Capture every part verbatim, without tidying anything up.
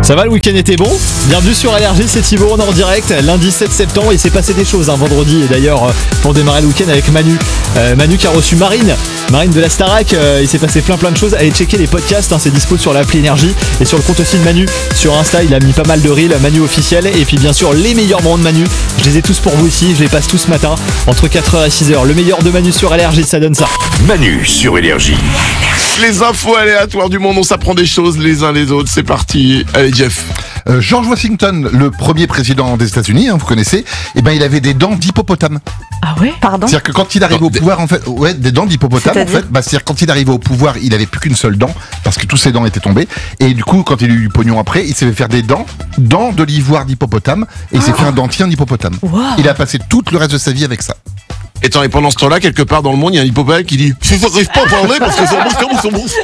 Ça va, le week-end était bon? Bienvenue sur L R J, c'est Thibaut, on est en direct, lundi sept septembre, il s'est passé des choses hein, vendredi, et d'ailleurs pour démarrer le week-end avec Manu. Euh, Manu qui a reçu Marine, Marine de la Starac, euh, il s'est passé plein plein de choses, allez checker les podcasts, hein, c'est dispo sur l'appli Énergie et sur le compte aussi de Manu, sur Insta, il a mis pas mal de reels, Manu officiel, et puis bien sûr les meilleurs moments de Manu, je les ai tous pour vous ici, je les passe tous ce matin, entre quatre heures et six heures, le meilleur de Manu sur L R J, ça donne ça. Manu sur Énergie. Les infos aléatoires du monde, on s'apprend des choses les uns les autres, c'est parti. Allez Jeff. Euh, George Washington, le premier président des États-Unis, hein, vous connaissez, eh ben il avait des dents d'hippopotame. Ah ouais? Pardon? C'est-à-dire que quand il arrivait Non, au des- pouvoir, en fait, ouais, des dents d'hippopotame, en C'est-à-dire fait, bah, c'est-à-dire quand il arrivait au pouvoir, il avait plus qu'une seule dent parce que tous ses dents étaient tombées. Et du coup, quand il a eu du pognon après, il s'est fait faire des dents, dents de l'ivoire d'hippopotame, et il s'est fait un dentier en hippopotame. Wow. Il a passé tout le reste de sa vie avec ça. Et attends, et pendant ce temps-là, quelque part dans le monde, il y a un hippopotame qui dit je n'arrive pas à parler parce que c'est un monstre, c'est un monstre.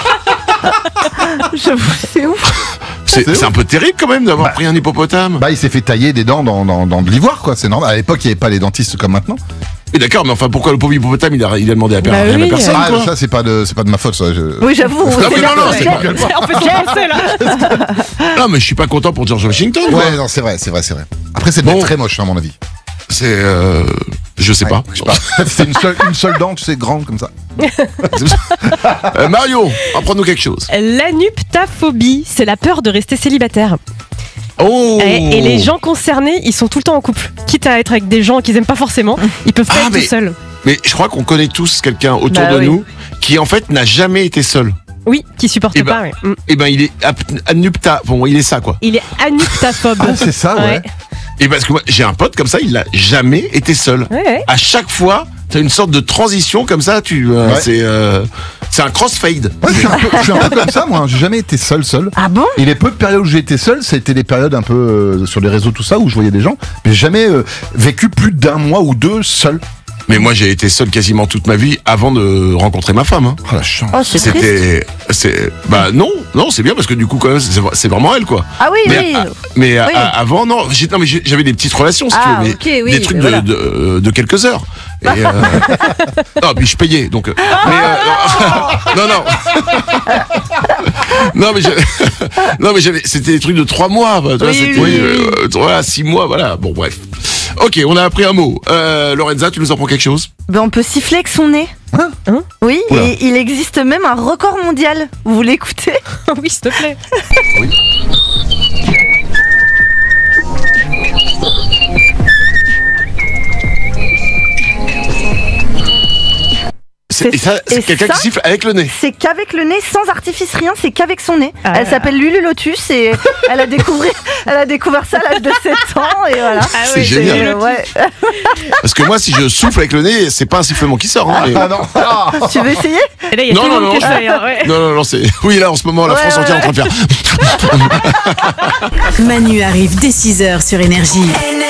J'avoue, c'est ouf. C'est C'est c'est un peu terrible quand même d'avoir Bah. pris un hippopotame. Bah, il s'est fait tailler des dents dans, dans, dans de l'ivoire, quoi. C'est normal. À l'époque, il n'y avait pas les dentistes comme maintenant. Et d'accord, mais enfin pourquoi le pauvre hippopotame il a, il a demandé à, per- Bah rien à oui. personne Ah, quoi. ça, c'est pas de, c'est pas de ma faute, ça. Je... Oui, j'avoue. Non, mais non, non, c'est pas- On fait ce qu'on sait, là. Non mais je suis pas content pour George Washington quoi. Ouais, non, c'est vrai, c'est vrai, c'est vrai. Après, c'est Bon. très moche, à mon avis. C'est euh, je sais Ouais, pas. je sais pas. Peut-être c'est une seule, une seule dent, tu sais, grande comme ça. Euh, Mario, apprends-nous quelque chose. L'anuptaphobie, c'est la peur de rester célibataire. Oh. Et, et les gens concernés, ils sont tout le temps en couple. Quitte à être avec des gens qu'ils aiment pas forcément, ils peuvent pas Ah, être mais- tout seuls. Mais je crois qu'on connaît tous quelqu'un autour Bah de oui. nous qui en fait n'a jamais été seul. Oui, qui supportent Eh ben- pas. Ouais. Mm. Et ben il est ap- anupta, bon il est ça quoi. Il est anuptaphobe. Ah, c'est ça, ouais. Et parce que moi j'ai un pote comme ça, il n'a jamais été seul. Ouais, ouais. À chaque fois, t'as une sorte de transition comme ça, tu, euh, Ouais. c'est, euh, c'est un crossfade. Ouais, je suis un peu, je suis un peu comme ça, moi. J'ai jamais été seul, seul. Ah bon? Et les peu de périodes où j'ai été seul, c'était des périodes un peu euh, sur les réseaux, tout ça, où je voyais des gens. Mais j'ai jamais euh, vécu plus d'un mois ou deux seul. Mais moi j'ai été seul quasiment toute ma vie avant de rencontrer ma femme. Hein. Oh la chance. Oh, c'est triste. C'était, c'est, bah non, non c'est bien parce que du coup quand même c'est, c'est vraiment elle quoi. Ah oui, Mais, oui. à- mais à- Oui. à- avant non, j'ai, non mais j'ai- j'avais des petites relations si Ah, tu veux, mais ok, oui, des trucs mais de, voilà. de, euh, de quelques heures. Et, euh, non puis je payais donc. euh, mais, euh, non non. non mais j'avais, non mais j'avais, c'était des trucs de trois mois, tu vois, Oui, c'était oui, euh, voilà six mois, voilà. Bon bref. Ok, on a appris un mot. Euh, Lorenza, tu nous apprends quelque chose? Ben, on peut siffler avec son nez. Hein Hein Oui, Oula. et il existe même un record mondial. Vous voulez écouter? Oui, s'il te plaît. C'est, C'est- et ça, c'est et quelqu'un ça qui siffle avec le nez. C'est qu'avec le nez, sans artifice, rien, c'est qu'avec son nez. Ah elle là. s'appelle Lulu Lotus et elle a découvert, elle a découvert ça à l'âge de sept ans et voilà. C'est génial. Euh, ouais. Parce que moi, si je souffle avec le nez, c'est pas un sifflement qui sort. Hein, mais- Ah non. Ah. Tu veux essayer? Et là, il y a Non, tout le non, monde non, qui essaye, hein, ouais. Non, non, non, c'est. Oui, là, en ce moment, la Ouais, France entière est ouais. en train de faire. Manu arrive dès six heures sur Énergie.